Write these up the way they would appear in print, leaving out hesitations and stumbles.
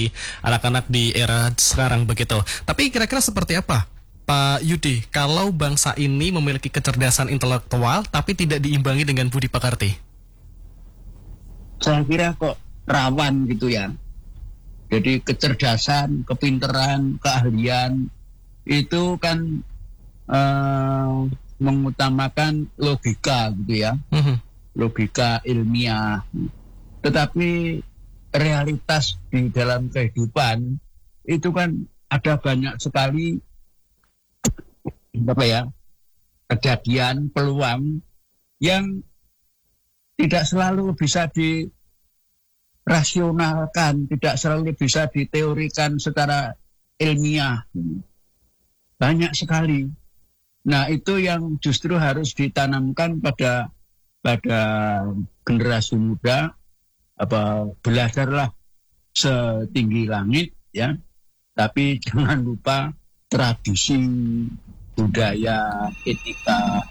anak-anak di era sekarang begitu. Tapi kira-kira seperti apa, Pak Yudi, kalau bangsa ini memiliki kecerdasan intelektual tapi tidak diimbangi dengan budi pekerti? Saya kira kok rawan gitu ya. Jadi kecerdasan, kepinteran, keahlian itu kan mengutamakan logika gitu ya, logika ilmiah. Tetapi realitas di dalam kehidupan itu kan ada banyak sekali kejadian, peluang yang tidak selalu bisa dirasionalkan, tidak selalu bisa diteorikan secara ilmiah. Banyak sekali. Nah, itu yang justru harus ditanamkan pada generasi muda. Belajarlah setinggi langit ya, tapi jangan lupa tradisi, budaya, etika.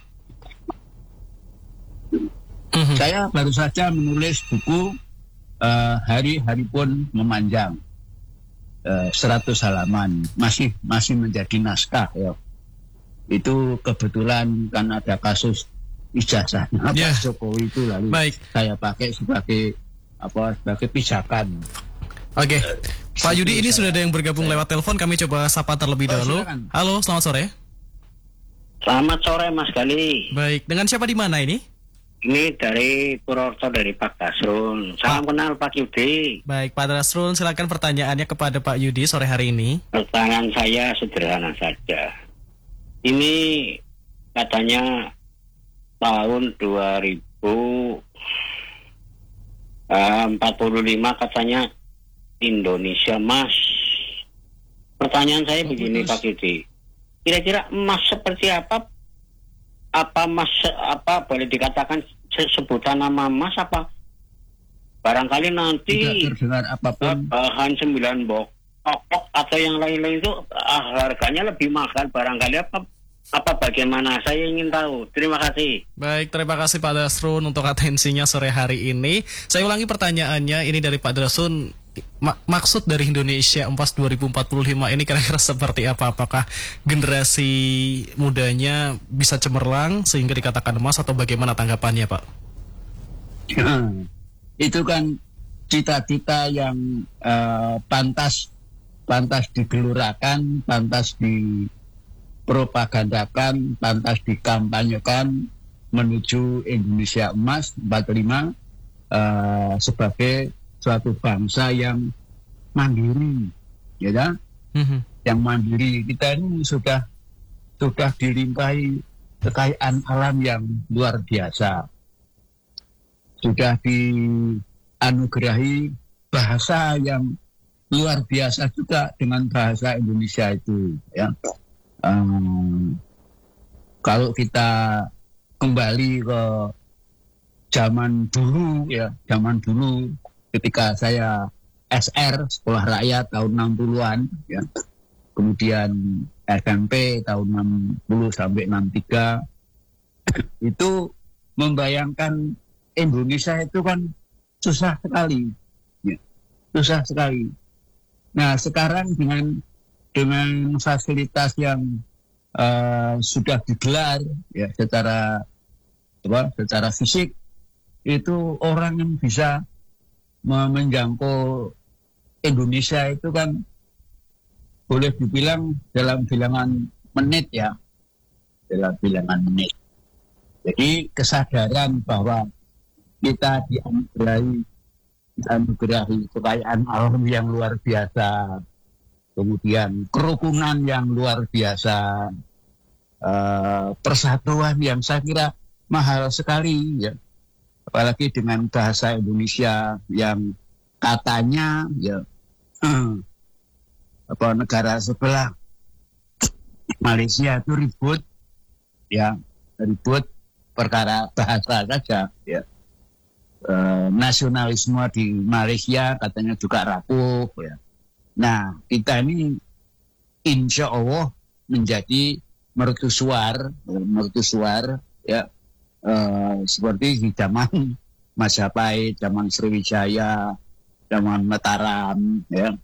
Saya baru saja menulis buku Hari-hari pun memanjang, 100 halaman, masih menjadi naskah ya. Itu kebetulan kan ada kasus ijazahnya Pak Jokowi itu, lalu saya pakai sebagai pijakan. Oke. Pak Yudi, ini sudah ada yang bergabung lewat telepon, kami coba sapa terlebih dahulu. Halo, selamat sore. Selamat sore Mas Gali. Baik, dengan siapa di mana ini? Ini dari Purwokerto, dari Pak Dasrul. Salam kenal Pak Yudi. Baik, Pak Dasrul, silakan pertanyaannya kepada Pak Yudi sore hari ini. Pertanyaan saya sederhana saja. Ini katanya tahun 2045 katanya Indonesia emas. Pertanyaan saya begini Pak Yudi. Kira-kira emas seperti apa? Apa emas boleh dikatakan sebutan nama emas apa? Barangkali nanti tidak terdengar apapun. Bahan 9 pokok atau yang lain-lain itu harganya lebih mahal barangkali apa bagaimana, saya ingin tahu. Terima kasih. Baik, terima kasih Pak Dasrun untuk atensinya sore hari ini. Saya ulangi pertanyaannya, ini dari Pak Dasrun. Maksud dari Indonesia Emas 2045 ini kira-kira seperti apa? Apakah generasi mudanya bisa cemerlang sehingga dikatakan emas, atau bagaimana tanggapannya Pak? Itu kan cita-cita yang pantas digelurakan, pantas dipropagandakan, pantas dikampanyekan menuju Indonesia Emas 45 sebagai suatu bangsa yang mandiri, ya kan? Yang mandiri. Kita ini sudah dilimpahi kekayaan alam yang luar biasa. Sudah dianugerahi bahasa yang luar biasa juga dengan bahasa Indonesia itu ya. Kalau kita kembali ke zaman dulu ketika saya SR, Sekolah Rakyat tahun 60-an ya. Kemudian SMP tahun 60 sampai 63 itu membayangkan Indonesia itu kan susah sekali ya. Susah sekali. Nah, sekarang dengan fasilitas yang sudah digelar ya secara fisik, itu orang yang bisa menjangkau Indonesia itu kan boleh dibilang dalam bilangan menit ya, dalam bilangan menit. Jadi kesadaran bahwa kita dianugerahi kekayaan alam yang luar biasa, kemudian kerukunan yang luar biasa, persatuan yang saya kira mahal sekali ya. Apalagi dengan bahasa Indonesia yang katanya ya negara sebelah Malaysia itu ribut perkara bahasa saja ya. Nasionalisme di Malaysia katanya juga rapuh ya. Nah, kita ini insya Allah menjadi mercusuar ya. Seperti di zaman Majapahit, zaman Sriwijaya, zaman Mataram, ya,